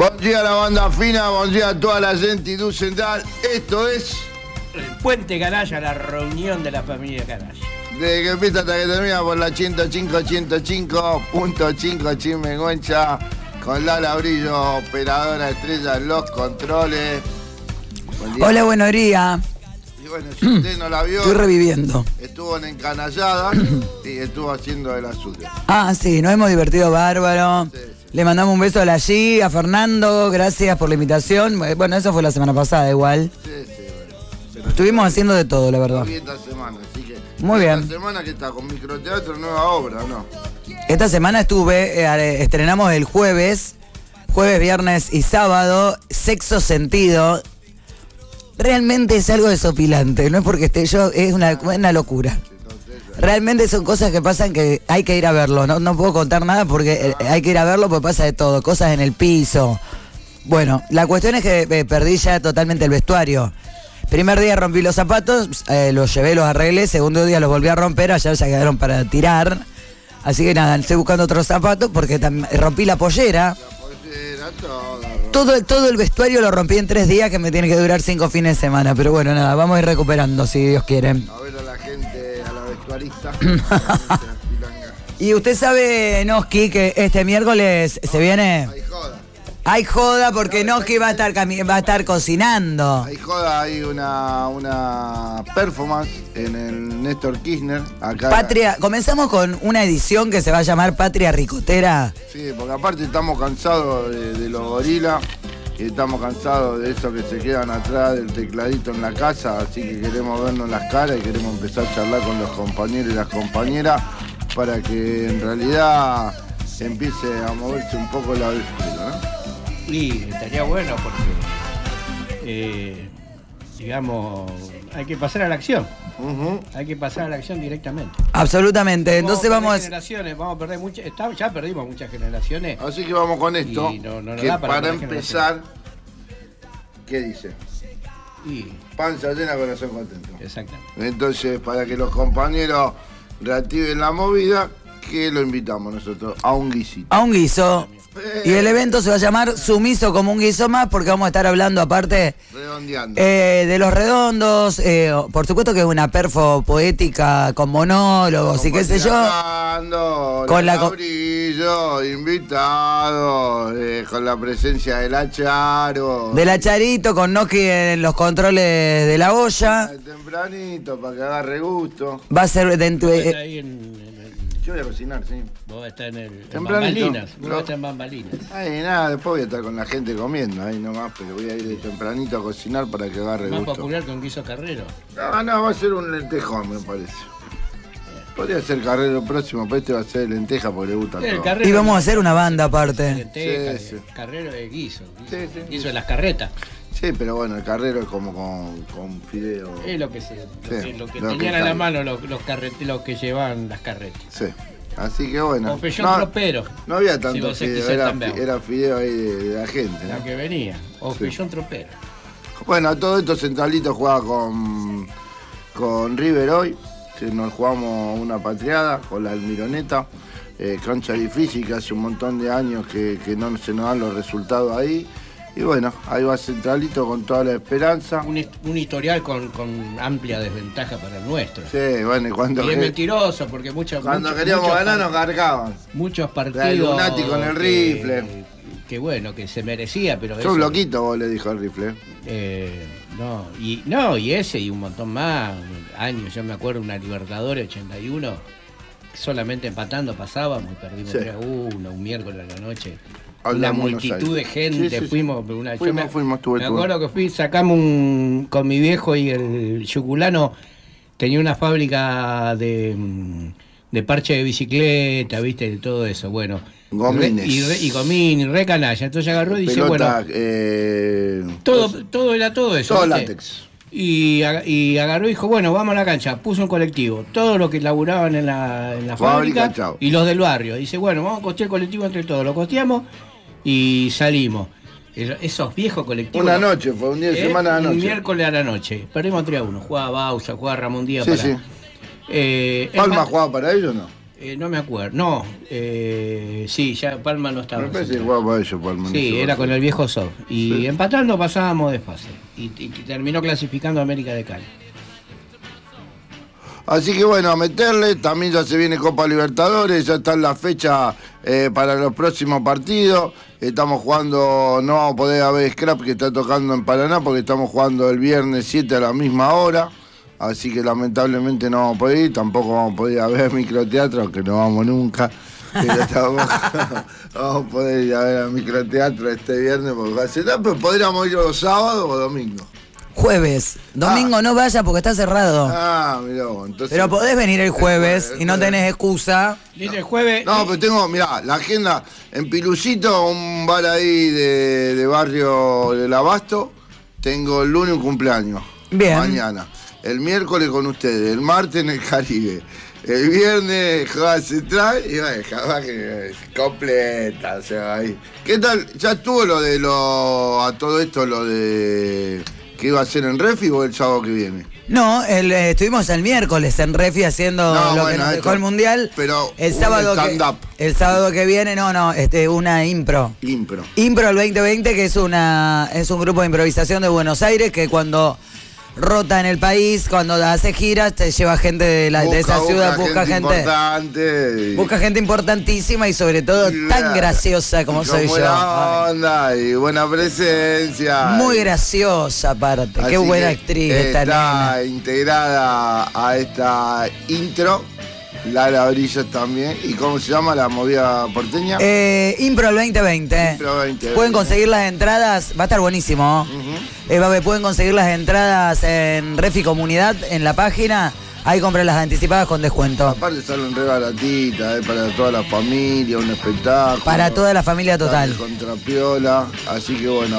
Buen día a la banda fina, buen día a toda la gente du central. Esto es el Puente Canalla, la reunión de la familia Canalla. Desde que empieza hasta que termina por la 105.5 Chimenguencha, con Lala Brillo, operadora estrella en los controles. Hola, buenos días. Y bueno, si usted no la vio, estoy reviviendo. Estuvo en Encanallada y estuvo haciendo de la suya. Ah, sí, nos hemos divertido bárbaro. Sí. Le mandamos un beso a la G, a Fernando, gracias por la invitación. Bueno, eso fue la semana pasada igual. Sí, bueno. Estuvimos haciendo de todo, la verdad. Esta semana, así que muy bien. Esta semana que está con microteatro, nueva obra, ¿no? Esta semana estrenamos el jueves, viernes y sábado, Sexto Sentido. Realmente es algo desopilante, no es porque esté yo, es una locura. Realmente son cosas que pasan que hay que ir a verlo. No puedo contar nada porque hay que ir a verlo porque pasa de todo. Cosas en el piso. Bueno, la cuestión es que perdí ya totalmente el vestuario. Primer día rompí los zapatos, los llevé, los arreglé. Segundo día los volví a romper, ayer ya quedaron para tirar. Así que nada, estoy buscando otros zapatos porque rompí la pollera. Todo el vestuario lo rompí en 3 días que me tiene que durar 5 fines de semana. Pero bueno, nada, vamos a ir recuperando si Dios quiere. A ver a la gente, a la vestuarista. Y usted sabe, Noski, que este miércoles se viene... Hay joda porque Noski va a estar cocinando. Hay joda, hay una performance en el Néstor Kirchner. Acá. Patria, comenzamos con una edición que se va a llamar Patria Ricotera. Sí, porque aparte estamos cansados de los gorilas. Y estamos cansados de eso que se quedan atrás del tecladito en la casa. Así que queremos vernos las caras y queremos empezar a charlar con los compañeros y las compañeras para que en realidad empiece a moverse un poco la vestimenta, ¿no? Y estaría bueno porque, digamos, hay que pasar a la acción. Hay que pasar a la acción directamente. Absolutamente. Entonces vamos a perder muchas. Ya perdimos muchas generaciones. Así que vamos con esto. No que para empezar, ¿qué dice? Panza llena, corazón contento. Exactamente. Entonces, para que los compañeros reactiven la movida, ¿qué lo invitamos nosotros? A un guisito. A un guiso. Y el evento se va a llamar Sumiso como un guiso más, porque vamos a estar hablando aparte de los redondos, por supuesto que es una perfo poética con monólogos y qué sé yo. Con la Brillo, invitado, con la presencia de la Charo. De la Charito, con Noski en los controles de la olla. Tempranito, para que agarre gusto. Va a ser dentro yo voy a cocinar, sí. Vos estás en bambalinas. Vos estás en bambalinas. Ay, nada, después voy a estar con la gente comiendo, ahí nomás, pero voy a ir de tempranito a cocinar para que agarre gusto. ¿Más popular con guiso carrero? No, va a ser un lentejón, me parece. Podría ser carrero próximo, pero este va a ser lenteja porque le gusta todo. Y vamos a hacer una banda aparte. Lenteja, sí. Carrero de guiso. Guiso de las carretas. Sí, pero bueno, el carrero es como con fideo. Es lo que tenían a la mano los que llevaban las carretas. Sí, así que bueno. O fellón tropero. No había tanto fideo, era fideo ahí de la gente. La que venía, o fellón tropero. Bueno, todo esto Centralito juega con River hoy. Nos jugamos una patriada con la Almironeta. Cancha difícil, que hace un montón de años que no se nos dan los resultados ahí. Y bueno, ahí va Centralito con toda la esperanza. Un historial con amplia desventaja para el nuestro. Sí, bueno, y es mentiroso porque cuando queríamos ganar nos cargaban. Muchos partidos. El Lunati con el rifle. Que bueno, que se merecía, pero yo un loquito, vos le dijo el rifle. Y ese y un montón más. Años, yo me acuerdo una Libertadores 81. Solamente empatando pasábamos y perdimos 3-1 un miércoles a la noche. Una multitud de gente, sí. Fuimos, me acuerdo que sacamos con mi viejo y el yuculano tenía una fábrica de parche de bicicleta, viste, de todo eso, bueno. Gomines. Y Gomín, y re canalla. Entonces agarró y dice, pelota, todo era todo eso. Todo ¿viste? látex. Y agarró y dijo, bueno, vamos a la cancha. Puso un colectivo, todos los que laburaban en la fábrica y los del barrio. Dice, bueno, vamos a costear el colectivo entre todos. Lo costeamos y salimos. Esos viejos colectivos. Una noche, fue un día de semana a la noche. Un miércoles a la noche. Perdimos 3-1. Jugaba Bausa, jugaba Ramón Díaz. Sí. ¿Palma jugaba para ellos o no? No me acuerdo. No, sí, ya Palma no estaba. Me parece que jugaba para ellos, Palma. Sí, era con el viejo Sof. Y empatando pasábamos de fase. Y terminó clasificando a América de Cali. Así que bueno, a meterle, también ya se viene Copa Libertadores, ya están las fechas para los próximos partidos. Estamos jugando, no vamos a poder haber Scrap que está tocando en Paraná porque estamos jugando el viernes 7 a la misma hora. Así que lamentablemente no vamos a poder ir, tampoco vamos a poder ver microteatro, aunque no vamos nunca. Pero vamos a poder ir a ver al microteatro este viernes porque hace nada, pero podríamos ir los sábados o domingos. Jueves, domingo no vaya porque está cerrado. Mirá vos, entonces. Pero podés venir el jueves y no tenés excusa. Dice el jueves. No, pero tengo, mirá, la agenda en Pilucito, un bar ahí de barrio del Abasto. Tengo el lunes un cumpleaños. Bien. Mañana. El miércoles con ustedes, el martes en el Caribe. El viernes Java Central y bueno, jamás que completa, o sea, ahí. ¿Qué tal? ¿Ya estuvo a todo esto, lo de que iba a ser en Refi o el sábado que viene? No, estuvimos el miércoles en Refi haciendo que nos dejó el Mundial. Pero el sábado que viene, una impro. Impro el 2020, que es un grupo de improvisación de Buenos Aires que cuando rota en el país, cuando hace giras, te lleva gente de esa ciudad, busca gente importantísima y sobre todo tan graciosa como soy yo. Buena onda y buena presencia. Muy graciosa aparte, qué buena actriz esta nena. Está integrada a esta intro. Lara Brillos también. ¿Y cómo se llama la movida porteña? Impro el 2020. Pueden conseguir las entradas, va a estar buenísimo. Pueden conseguir las entradas en Refi Comunidad, en la página. Ahí compren las anticipadas con descuento. Aparte salen re baratitas, para toda la familia, un espectáculo. Para toda la familia total. Contra Piola. Así que bueno,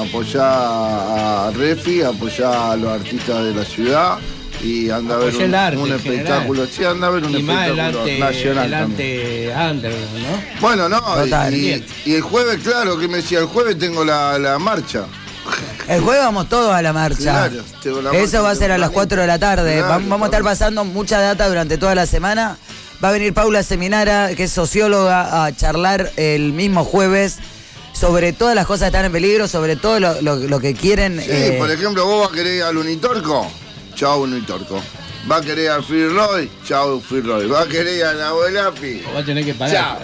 apoyá a Refi, apoyá a los artistas de la ciudad. Y anda a ver un espectáculo. Sí, anda a ver un espectáculo nacional. El ante underground, ¿no? Bueno, no, y el jueves, claro, que me decía, el jueves tengo la marcha. El jueves vamos todos a la marcha. Claro, eso va a ser a las 4 de la tarde. Claro, vamos a estar pasando mucha data durante toda la semana. Va a venir Paula Seminara, que es socióloga, a charlar el mismo jueves sobre todas las cosas que están en peligro, sobre todo lo que quieren. Sí, por ejemplo, vos vas a querer ir al Unitorco. Chau, Unitorco. Va a querer al Free Roy, chau, Free Roy. Va a querer ir a Nahuelapi. O va a tener que pagar.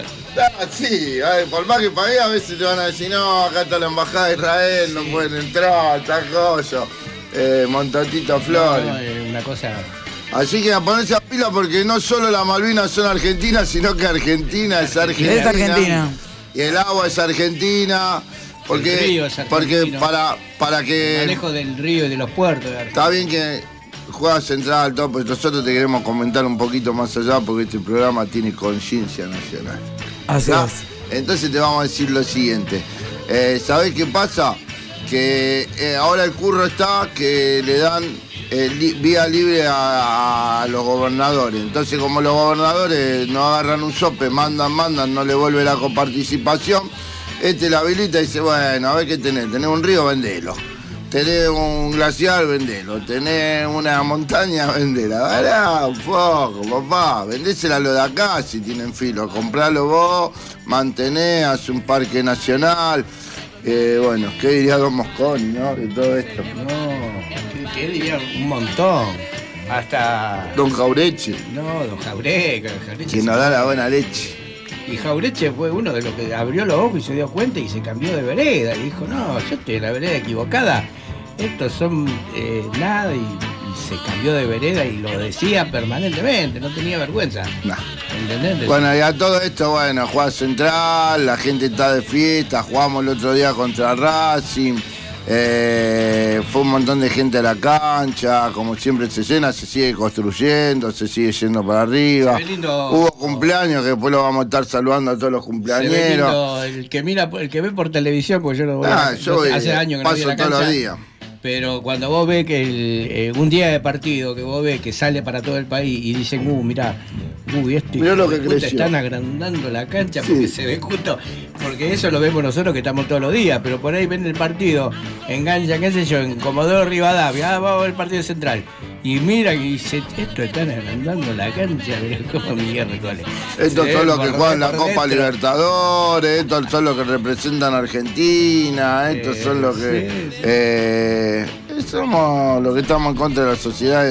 Sí, a ver, por más que pagué, a veces te van a decir, no, acá está la embajada de Israel, no pueden entrar, está joyo. Montatito Flores. No, una cosa. Así que a ponerse a pila porque no solo las Malvinas son argentinas, sino que Argentina es argentina. Es argentina. Y el agua es argentina. Porque, el río es argentino. Porque para que. El manejo del río y de los puertos. Está bien que juega central, todo, pero nosotros te queremos comentar un poquito más allá porque este programa tiene conciencia nacional. Así es. Entonces te vamos a decir lo siguiente. ¿Sabés qué pasa? Que ahora el curro está que le dan vía libre a los gobernadores. Entonces, como los gobernadores no agarran un sope, mandan, no le vuelve la coparticipación, la habilita y dice, bueno, a ver qué tenés. Tenés un río, vendelo. Tenés un glaciar, vendelo. Tenés una montaña, vendela. Pará un poco, papá. Vendésela a lo de acá si tienen filo. Compralo vos, mantenés, hace un parque nacional. Bueno, ¿qué diría Don Mosconi, no? De todo esto. No, ¿qué diría? Un montón. Hasta... Don Jaureche. No, Don Jaureche. Que nos da la buena leche. Y Jaureche fue uno de los que abrió los ojos y se dio cuenta y se cambió de vereda. Y dijo, no, yo estoy en la vereda equivocada. Estos son nada y se cambió de vereda y lo decía permanentemente, no tenía vergüenza. Nah. ¿Entendés? Bueno, y a todo esto, bueno, juega Central, la gente está de fiesta, jugamos el otro día contra Racing, fue un montón de gente a la cancha, como siempre se llena, se sigue construyendo, se sigue yendo para arriba. Hubo cumpleaños que después lo vamos a estar saludando a todos los cumpleañeros. El que ve por televisión, pues yo no voy hace años que no voy a la cancha. Todos los días. Pero cuando vos ves que un día de partido, que vos ves que sale para todo el país y dicen, mirá lo que creció. Están agrandando la cancha porque se ve justo, porque eso lo vemos nosotros que estamos todos los días, pero por ahí ven el partido, engancha, qué sé yo, en Comodoro Rivadavia, vamos a ver el partido central. Y mira que dice, esto están agrandando la cancha, pero como miércoles. Estos son los que juegan la Copa Libertadores, estos son los que representan a Argentina, estos son los que... somos los que estamos en contra de la sociedad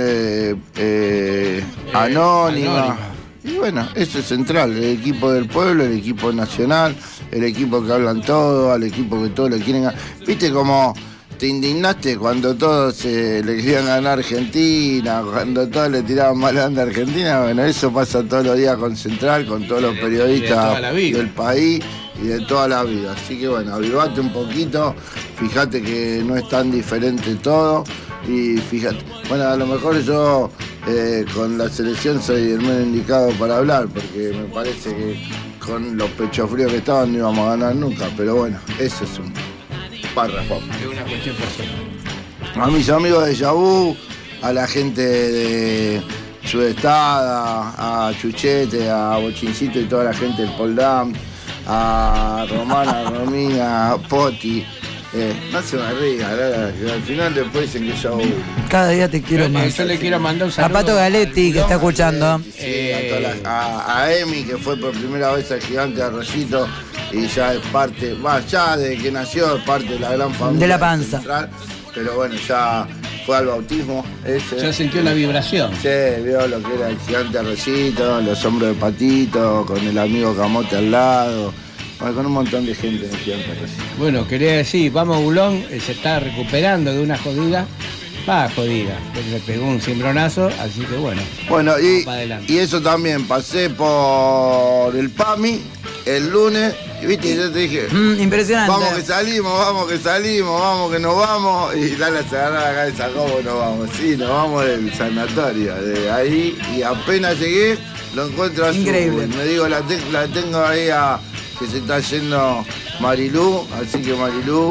anónima. Y bueno, eso es central, el equipo del pueblo, el equipo nacional, el equipo que hablan todo, al equipo que todos le quieren... ¿Viste cómo te indignaste cuando todos le querían ganar a Argentina, cuando todos le tiraban mal onda a Argentina? Bueno, eso pasa todos los días con Central, con todos los periodistas del país y de toda la vida. Así que bueno, avivate un poquito, fíjate que no es tan diferente todo y fíjate. Bueno, a lo mejor yo con la selección soy el menos indicado para hablar, porque me parece que con los pechos fríos que estaban no íbamos a ganar nunca, pero bueno, eso es un párrafo. Es una cuestión personal. A mis amigos de Yabú, a la gente de Sudestada, a Chuchete, a Bochincito y toda la gente del Poldam, a Romana, a Romina, a Poti. No se me ría, que al final después dicen que Yabú. Cada día te quiero más. Yo le quiero mandar un saludo a Pato Galetti, que está escuchando. Sí, a Emi, que fue por primera vez al Gigante de Arroyito y ya es parte, ya desde que nació es parte de la gran familia de La Panza. Central, pero bueno, ya fue al bautismo ese. Ya sintió la vibración. Sí, vio lo que era el Gigante Arroyito, los hombros de Patito, con el amigo Camote al lado. Bueno, con un montón de gente en el Gigante Arroyito. Bueno, quería decir, Vamos Bulón se está recuperando de una jodida. Jodida, le pegó un cimbronazo, así que bueno. Bueno, y eso también, pasé por el PAMI el lunes, y viste, yo te dije, impresionante. Vamos que salimos, vamos que nos vamos, y Lala se agarra la cabeza, ¿cómo nos vamos? Sí, nos vamos del sanatorio, de ahí, y apenas llegué, lo encuentro azul. Increíble. Me digo, la tengo ahí que se está yendo Marilú, así que Marilú,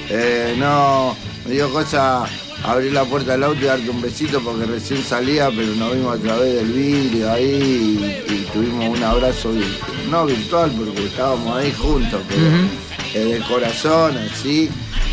no, me dio cosa abrir la puerta del auto y darte un besito porque recién salía, pero nos vimos a través del vidrio ahí y tuvimos un abrazo, no virtual porque estábamos ahí juntos, pero de corazón, así.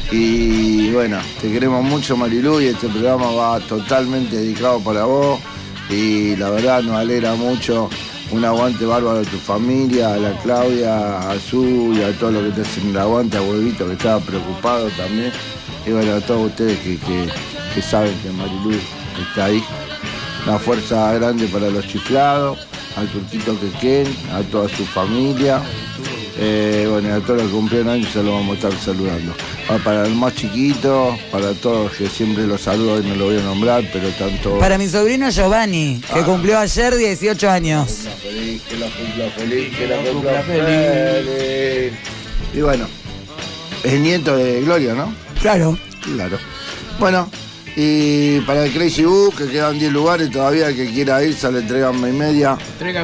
Y bueno, te queremos mucho, Marilú, y este programa va totalmente dedicado para vos y la verdad nos alegra mucho. Un aguante bárbaro a tu familia, a la Claudia, a Azul y a todo lo que te hacen el aguante, a Huevito que estaba preocupado también. Y bueno, a todos ustedes que saben que Marilú está ahí. Una fuerza grande para los chiflados, al Turquito Quequén, a toda su familia. Bueno, a todos los que cumplieron años se los vamos a estar saludando. Para el más chiquito, para todos que siempre los saludo y no lo voy a nombrar, pero tanto. Para mi sobrino Giovanni, que cumplió ayer 18 años. Que la cumpla feliz. Y bueno, es nieto de Gloria, ¿no? Claro. Bueno, y para el Crazy Book, que quedan 10 lugares todavía, el que quiera ir, se le entregan 1,5.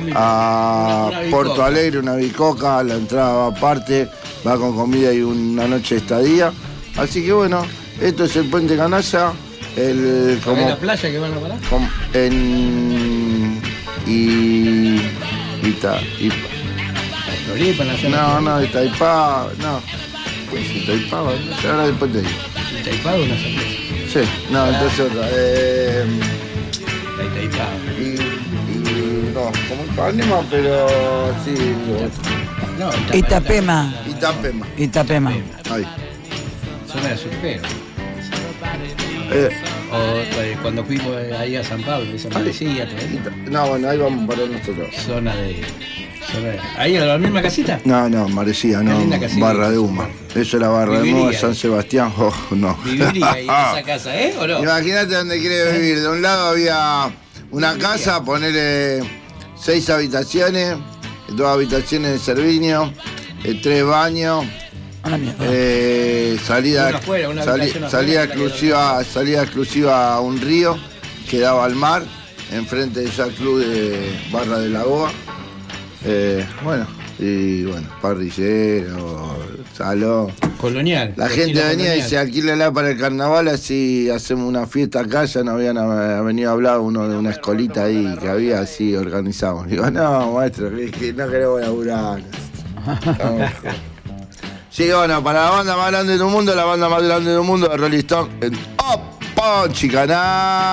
A Porto Alegre, una bicoca, la entrada va aparte, va con comida y una noche de estadía. Así que bueno, esto es el Puente Canalla. ¿En la playa que van a parar? No, Itaipá, no. Pues Itaipá, ahora después te digo. ¿Itaipá o una cerveza? Sí, no, entonces otra. Itaipá. No, como Ipanema, pero sí. No, Itapema. Ahí. Zona de surfero. O cuando fuimos ahí a San Pablo, esa parecía. No, bueno, ahí vamos para nosotros. Zona de... ¿Ahí en la misma casita? No, Marecía, no, Barra de Huma. Eso era Barra de Huma, San Sebastián, no. ¿Viviría ahí en esa casa, o no? Imagínate dónde quiere vivir. De un lado había una casa, ponerle 6 habitaciones, 2 habitaciones de servicio, 3 baños, salida exclusiva a un río que daba al mar, enfrente del Yacht Club de Barra de Lagoa. Parrillero, salón. Colonial. La gente venía y dice, alquílela para el carnaval, así hacemos una fiesta acá. Ya nos habían venido a hablar uno de una escolita ahí que había, así organizamos. Digo, no, maestro, que no queremos laburar. Sí, bueno, para la banda más grande del mundo, la banda más grande del mundo de Rolling Stone en Chicaná.